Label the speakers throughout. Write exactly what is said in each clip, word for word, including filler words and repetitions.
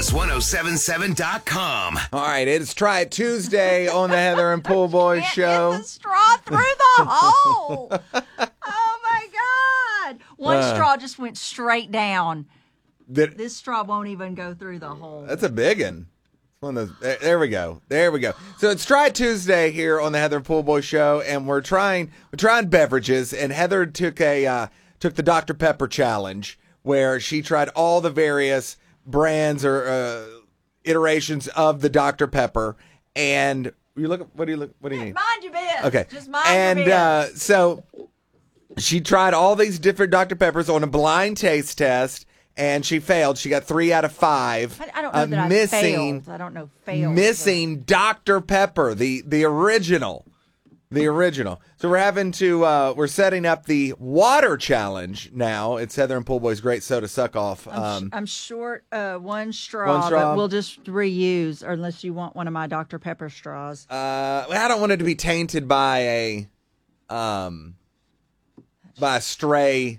Speaker 1: Buzz ten seventy-seven dot com.
Speaker 2: All right, it's Try It Tuesday on the Heather and Pool Boys show.
Speaker 3: Get the straw through the hole. Oh, my God. One
Speaker 2: Uh.
Speaker 3: straw just went straight down.
Speaker 2: That,
Speaker 3: This straw won't even go through the hole.
Speaker 2: that's a big one. It's one of those. There, there we go. There we go. So it's Try It Tuesday here on the Heather and Pool Boys show, and we're trying we're trying beverages. And Heather took a uh, took the Doctor Pepper challenge, where she tried all the various brands or uh, iterations of the Doctor Pepper. And you look. What do you look? What do you need?
Speaker 3: Mind your biz.
Speaker 2: Okay.
Speaker 3: Just mind
Speaker 2: and
Speaker 3: your biz.
Speaker 2: uh, so she tried all these different Doctor Peppers on a blind taste test, and she failed. She got three out of five.
Speaker 3: I, I don't know
Speaker 2: uh,
Speaker 3: that I
Speaker 2: missing,
Speaker 3: failed. I don't know failed.
Speaker 2: Missing Doctor Pepper, the the original. The original. So we're having to, uh, we're setting up the water challenge now. It's Heather and Pool Boys Great Soda Suck Off.
Speaker 3: I'm, sh-
Speaker 2: Um,
Speaker 3: I'm short uh, one straw,
Speaker 2: One straw.
Speaker 3: but we'll just reuse, or unless you want one of my Doctor Pepper straws.
Speaker 2: uh, I don't want it to be tainted by a, um, by a stray,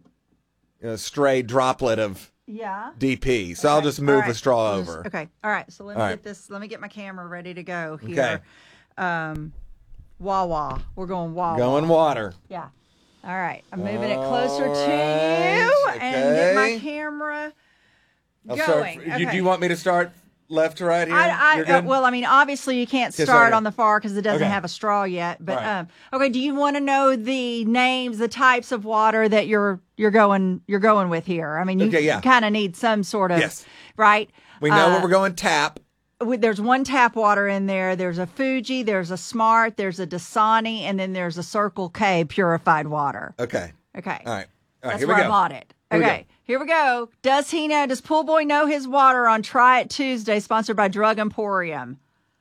Speaker 2: you know, stray droplet of
Speaker 3: Yeah.
Speaker 2: D P. So I'll
Speaker 3: Okay.
Speaker 2: just move
Speaker 3: All right.
Speaker 2: the straw
Speaker 3: We'll just-
Speaker 2: over.
Speaker 3: okay. All right. So let me
Speaker 2: All
Speaker 3: get
Speaker 2: right.
Speaker 3: this. Let me get my camera ready to go here.
Speaker 2: Okay.
Speaker 3: Um, Wawa. We're going Wawa.
Speaker 2: Going water.
Speaker 3: Yeah. All right. I'm moving it closer
Speaker 2: All
Speaker 3: to
Speaker 2: right.
Speaker 3: you and get my
Speaker 2: Okay.
Speaker 3: camera
Speaker 2: I'll
Speaker 3: going.
Speaker 2: start- you-
Speaker 3: Okay.
Speaker 2: Do you want me to start left to right here?
Speaker 3: I, I,
Speaker 2: You're
Speaker 3: uh,
Speaker 2: good?
Speaker 3: well, I mean, obviously you can't
Speaker 2: Okay,
Speaker 3: start
Speaker 2: sorry.
Speaker 3: on the far because it doesn't
Speaker 2: Okay.
Speaker 3: have a straw yet. But
Speaker 2: All right.
Speaker 3: um, okay, do you want to know the names, the types of water that you're you're going you're going with here? I mean, you,
Speaker 2: Okay, yeah.
Speaker 3: kind of need some sort of
Speaker 2: Yes.
Speaker 3: right.
Speaker 2: we know
Speaker 3: Uh,
Speaker 2: where we're going tap.
Speaker 3: with- There's one tap water in there. There's a Fuji. There's a Smart. There's a Dasani, and then there's a Circle K purified water.
Speaker 2: Okay.
Speaker 3: Okay.
Speaker 2: All right. All right.
Speaker 3: That's
Speaker 2: Here
Speaker 3: where
Speaker 2: we
Speaker 3: I
Speaker 2: go.
Speaker 3: bought it.
Speaker 2: Here we
Speaker 3: Okay,
Speaker 2: go.
Speaker 3: here we go. Does he know? Does Pool Boy know his water on Try It Tuesday, sponsored by Drug Emporium?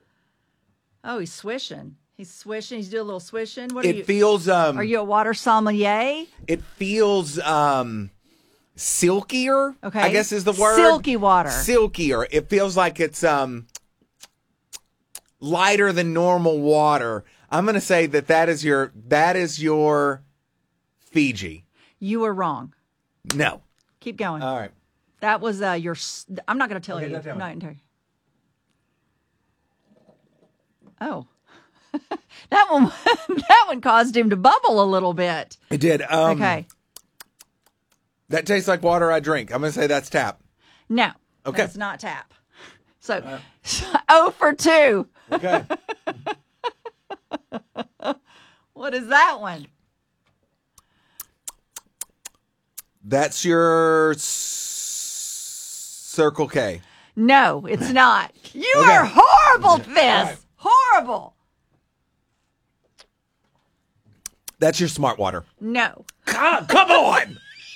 Speaker 3: Oh, he's swishing. He's swishing. He's doing a little swishing. What are
Speaker 2: It
Speaker 3: you?
Speaker 2: feels um.
Speaker 3: Are you a water sommelier?
Speaker 2: It feels um, silkier.
Speaker 3: Okay.
Speaker 2: I guess is the word.
Speaker 3: Silky water.
Speaker 2: Silkier. It feels like it's um lighter than normal water. I'm gonna say that that is your that is your Fiji.
Speaker 3: You were wrong.
Speaker 2: No.
Speaker 3: Keep going.
Speaker 2: All right.
Speaker 3: that was uh, your. s- I'm not going to tell
Speaker 2: Okay,
Speaker 3: you.
Speaker 2: don't tell
Speaker 3: I'm
Speaker 2: me.
Speaker 3: not gonna tell you. Oh. that one that one caused him to bubble a little bit.
Speaker 2: It did. Um,
Speaker 3: Okay.
Speaker 2: That tastes like water I drink. I'm gonna say that's tap.
Speaker 3: No.
Speaker 2: Okay.
Speaker 3: It's not tap. So oh for two.
Speaker 2: Okay.
Speaker 3: What is that one?
Speaker 2: That's your s- Circle K.
Speaker 3: No, it's not. You
Speaker 2: Okay.
Speaker 3: are horrible at this.
Speaker 2: right.
Speaker 3: Horrible.
Speaker 2: That's your Smart Water.
Speaker 3: No.
Speaker 2: Come, come on.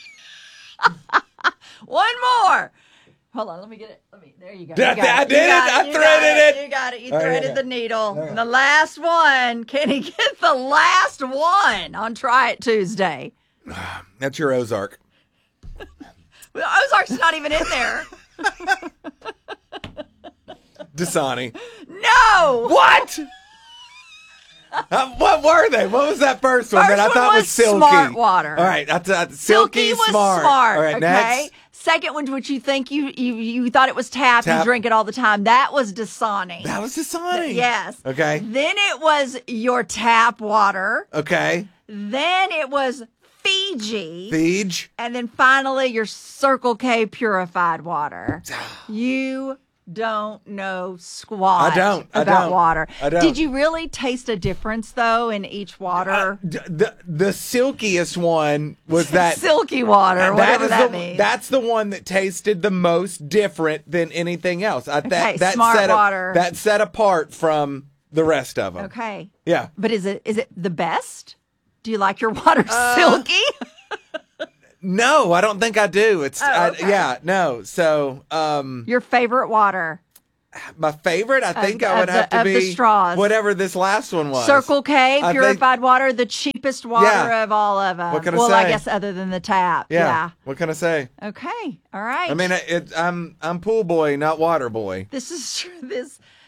Speaker 3: One more. Hold on, let me get it. Let me. There you go. You
Speaker 2: Did I-
Speaker 3: got
Speaker 2: I
Speaker 3: You
Speaker 2: did it.
Speaker 3: got
Speaker 2: I
Speaker 3: You got
Speaker 2: threaded it.
Speaker 3: You got it. You
Speaker 2: All right,
Speaker 3: threaded
Speaker 2: okay.
Speaker 3: the needle.
Speaker 2: right.
Speaker 3: The last one. Can he get the last one on Try It Tuesday?
Speaker 2: That's your Ozark.
Speaker 3: Well, Ozark's not even in there.
Speaker 2: Dasani.
Speaker 3: No.
Speaker 2: What? Uh, what were they? What was that first one
Speaker 3: First
Speaker 2: that I
Speaker 3: one
Speaker 2: thought was,
Speaker 3: was
Speaker 2: silky?
Speaker 3: Smart Water.
Speaker 2: All right, I thought silky,
Speaker 3: Silky was
Speaker 2: smart.
Speaker 3: smart.
Speaker 2: All right,
Speaker 3: okay.
Speaker 2: next.
Speaker 3: Second one, which you think you you you thought it was tap,
Speaker 2: Tap.
Speaker 3: you drink it all the time. That was Dasani.
Speaker 2: That was Dasani.
Speaker 3: Yes.
Speaker 2: Okay.
Speaker 3: Then it was your tap water.
Speaker 2: Okay.
Speaker 3: Then it was Fiji.
Speaker 2: Fiji.
Speaker 3: And then finally your Circle K purified water. You don't know squat
Speaker 2: I don't. I
Speaker 3: about
Speaker 2: don't.
Speaker 3: water.
Speaker 2: I don't.
Speaker 3: Did you really taste a difference though in each water?
Speaker 2: D- the the silkiest one was that.
Speaker 3: Silky water,
Speaker 2: that
Speaker 3: whatever
Speaker 2: is
Speaker 3: that
Speaker 2: the,
Speaker 3: means.
Speaker 2: That's the one that tasted the most different than anything else. I, that
Speaker 3: Okay,
Speaker 2: that
Speaker 3: Smart
Speaker 2: set a-
Speaker 3: Water.
Speaker 2: that set apart from the rest of them.
Speaker 3: Okay.
Speaker 2: Yeah.
Speaker 3: But is it is it the best? Do you like your water
Speaker 2: Uh,
Speaker 3: silky?
Speaker 2: No, I don't think I do. It's I,
Speaker 3: okay.
Speaker 2: yeah, no. So, um,
Speaker 3: Your favorite water?
Speaker 2: my favorite, I think I
Speaker 3: of
Speaker 2: would
Speaker 3: the-
Speaker 2: have to
Speaker 3: of the
Speaker 2: be
Speaker 3: straws.
Speaker 2: whatever this last one was.
Speaker 3: Circle K,
Speaker 2: I think-
Speaker 3: purified water, the cheapest water
Speaker 2: Yeah.
Speaker 3: of all of them.
Speaker 2: What can I
Speaker 3: well, I
Speaker 2: say?
Speaker 3: guess other than the tap.
Speaker 2: Yeah.
Speaker 3: Yeah.
Speaker 2: What can I say?
Speaker 3: Okay. All right.
Speaker 2: I mean, it, I'm I'm pool boy, not water boy.
Speaker 3: this is true. This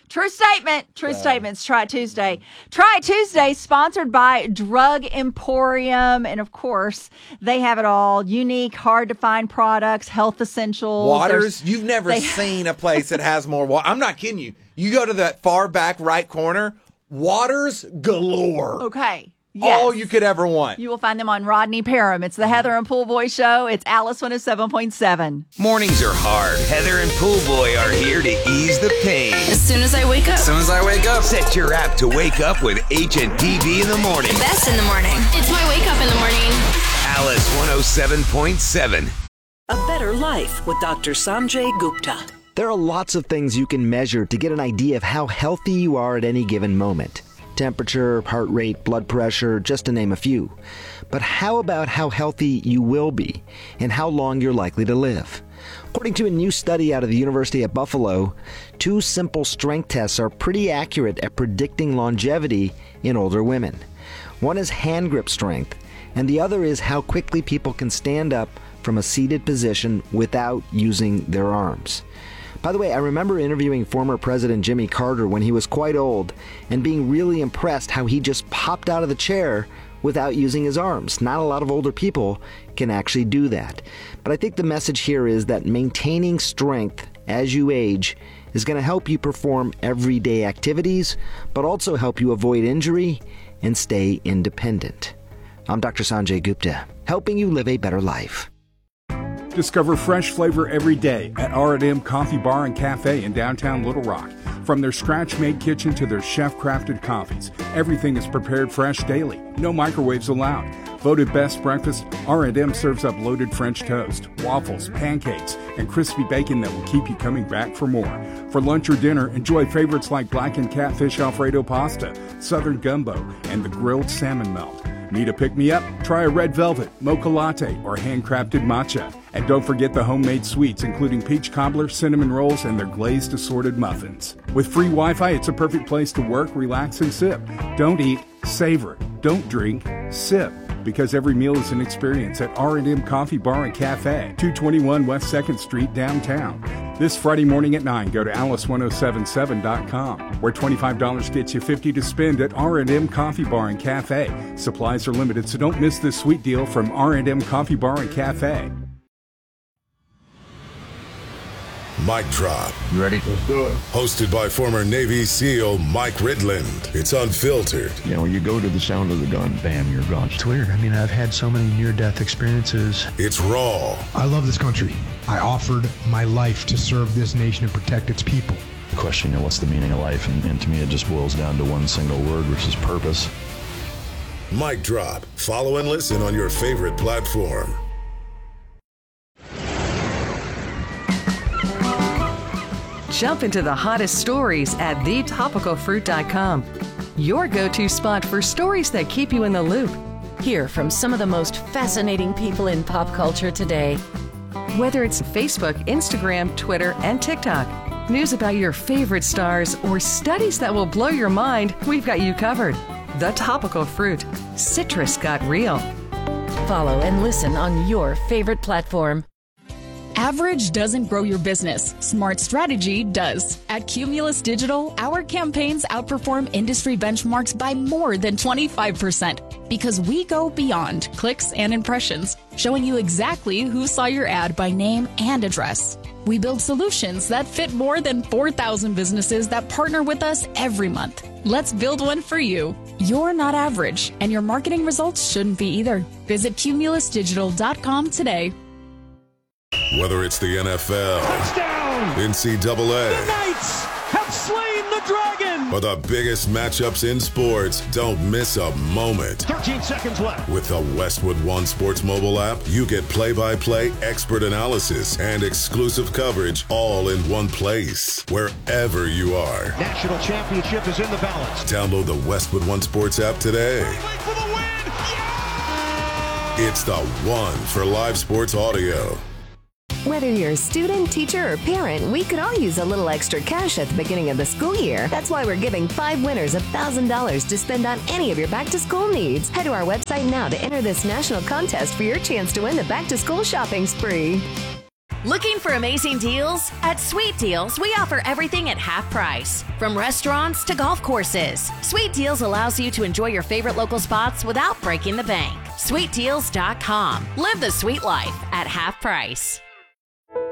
Speaker 3: True statement. True statements. Try It Tuesday. Try It Tuesday, sponsored by Drug Emporium. And of course, they have it all. Unique, hard to find products, health essentials.
Speaker 2: Waters.
Speaker 3: There's,
Speaker 2: You've never
Speaker 3: they,
Speaker 2: seen a place that has more water. I'm not kidding you. You go to that far back right corner, waters galore.
Speaker 3: Okay. Yes.
Speaker 2: All you could ever want.
Speaker 3: You will find them on Rodney Parham. It's the Heather and Pool Boy Show. It's Alice one oh seven point seven.
Speaker 1: Mornings are hard. Heather and Pool Boy are here to ease the pain.
Speaker 4: As soon as I wake up.
Speaker 1: As soon as I wake up. Set your app to wake up with H and T V in the morning.
Speaker 4: Best in the morning. It's my wake up in the morning.
Speaker 1: Alice one oh seven point seven.
Speaker 5: A Better Life with Doctor Sanjay Gupta.
Speaker 6: There are lots of things you can measure to get an idea of how healthy you are at any given moment. Temperature, heart rate, blood pressure, just to name a few. But how about how healthy you will be and how long you're likely to live? According to a new study out of the University of Buffalo, two simple strength tests are pretty accurate at predicting longevity in older women. One is hand grip strength, and the other is how quickly people can stand up from a seated position without using their arms. By the way, I remember interviewing former President Jimmy Carter when he was quite old and being really impressed how he just popped out of the chair without using his arms. Not a lot of older people can actually do that. But I think the message here is that maintaining strength as you age is going to help you perform everyday activities, but also help you avoid injury and stay independent. I'm Doctor Sanjay Gupta, helping you live a better life.
Speaker 7: Discover fresh flavor every day at R and M Coffee Bar and Cafe in downtown Little Rock. From their scratch-made kitchen to their chef-crafted coffees, everything is prepared fresh daily. No microwaves allowed. Voted best breakfast, R and M serves up loaded French toast, waffles, pancakes, and crispy bacon that will keep you coming back for more. For lunch or dinner, enjoy favorites like blackened catfish Alfredo pasta, southern gumbo, and the grilled salmon melt. Need a pick-me-up? Try a red velvet, mocha latte, or handcrafted matcha. And don't forget the homemade sweets, including peach cobbler, cinnamon rolls, and their glazed assorted muffins. With free Wi-Fi, it's a perfect place to work, relax, and sip. Don't eat, savor. Don't drink, sip. Because every meal is an experience at R and M Coffee Bar and Cafe, two twenty-one West second Street, downtown. This Friday morning at nine, go to alice one oh seven seven dot com, where twenty-five dollars gets you fifty dollars to spend at R and M Coffee Bar and Cafe. Supplies are limited, so don't miss this sweet deal from R and M Coffee Bar and Cafe.
Speaker 8: Mic Drop.
Speaker 9: You ready? Let's do it.
Speaker 8: Hosted by former Navy SEAL Mike Ridland. It's unfiltered.
Speaker 9: You know, you go to the sound of the gun, bam, you're gone.
Speaker 10: It's weird. I mean, I've had so many near-death experiences.
Speaker 8: It's raw.
Speaker 11: I love this country. I offered my life to serve this nation and protect its people.
Speaker 9: Question, you know, what's the meaning of life? And, and to me, it just boils down to one single word, which is purpose.
Speaker 8: Mic Drop. Follow and listen on your favorite platform.
Speaker 12: Jump into the hottest stories at the topical fruit dot com. Your go-to spot for stories that keep you in the loop.
Speaker 13: Hear from some of the most fascinating people in pop culture today.
Speaker 12: Whether it's Facebook, Instagram, Twitter, and TikTok, news about your favorite stars, or studies that will blow your mind, we've got you covered. The Topical Fruit. Citrus got real.
Speaker 13: Follow and listen on your favorite platform.
Speaker 14: Average doesn't grow your business. Smart strategy does. At Cumulus Digital, our campaigns outperform industry benchmarks by more than twenty-five percent because we go beyond clicks and impressions, showing you exactly who saw your ad by name and address. We build solutions that fit more than four thousand businesses that partner with us every month. Let's build one for you. You're not average, and your marketing results shouldn't be either. Visit cumulus digital dot com today.
Speaker 8: Whether it's the N F L, touchdown, N C double A,
Speaker 15: the Knights have slain the dragon,
Speaker 8: or the biggest matchups in sports, don't miss a moment.
Speaker 15: thirteen seconds left.
Speaker 8: With the Westwood One Sports mobile app, you get play-by-play, expert analysis, and exclusive coverage all in one place, wherever you are.
Speaker 15: National championship is in the balance.
Speaker 8: Download the Westwood One Sports app today.
Speaker 15: For the win. Yeah!
Speaker 8: It's the one for live sports audio.
Speaker 16: Whether you're a student, teacher, or parent, we could all use a little extra cash at the beginning of the school year. That's why we're giving five winners one thousand dollars to spend on any of your back-to-school needs. Head to our website now to enter this national contest for your chance to win the back-to-school shopping spree.
Speaker 13: Looking for amazing deals? At Sweet Deals, we offer everything at half price. From restaurants to golf courses, Sweet Deals allows you to enjoy your favorite local spots without breaking the bank. sweet deals dot com. Live the sweet life at half price.